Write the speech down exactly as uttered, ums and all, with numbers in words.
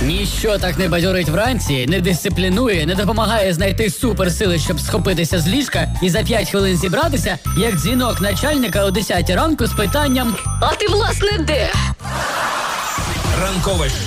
Ніщо так не бадьорить вранці, не дисциплінує, не допомагає знайти суперсили, щоб схопитися з ліжка і за п'ять хвилин зібратися, як дзвінок начальника о десятій ранку з питанням: А ти, власне, де? Ранкове